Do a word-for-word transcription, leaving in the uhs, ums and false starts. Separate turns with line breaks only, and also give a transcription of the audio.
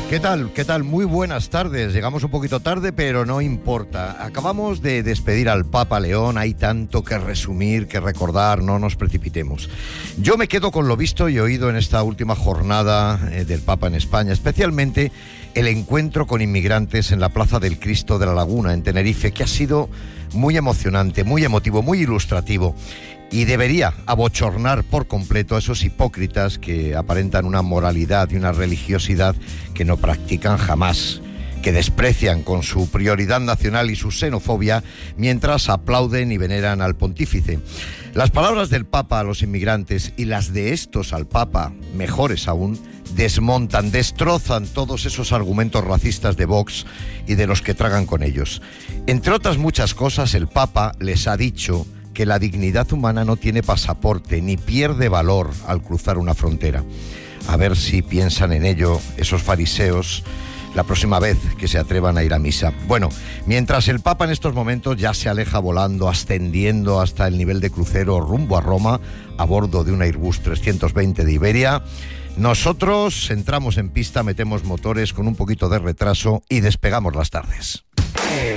¿Qué tal? ¿Qué tal? Muy buenas tardes. Llegamos un poquito tarde, pero no importa. Acabamos de despedir al Papa León. Hay tanto que resumir, que recordar. No nos precipitemos. Yo me quedo con lo visto y oído en esta última jornada eh, del Papa en España, especialmente el encuentro con inmigrantes en la Plaza del Cristo de la Laguna, en Tenerife, que ha sido muy emocionante, muy emotivo, muy ilustrativo. Y debería abochornar por completo a esos hipócritas que aparentan una moralidad y una religiosidad que no practican jamás, que desprecian con su prioridad nacional y su xenofobia mientras aplauden y veneran al pontífice. Las palabras del Papa a los inmigrantes y las de estos al Papa, mejores aún, desmontan, destrozan todos esos argumentos racistas de Vox y de los que tragan con ellos. Entre otras muchas cosas, el Papa les ha dicho que la dignidad humana no tiene pasaporte ni pierde valor al cruzar una frontera. A ver si piensan en ello esos fariseos la próxima vez que se atrevan a ir a misa. Bueno, mientras el Papa en estos momentos ya se aleja volando, ascendiendo hasta el nivel de crucero rumbo a Roma, a bordo de un Airbus trescientos veinte de Iberia, nosotros entramos en pista, metemos motores con un poquito de retraso y despegamos las tardes.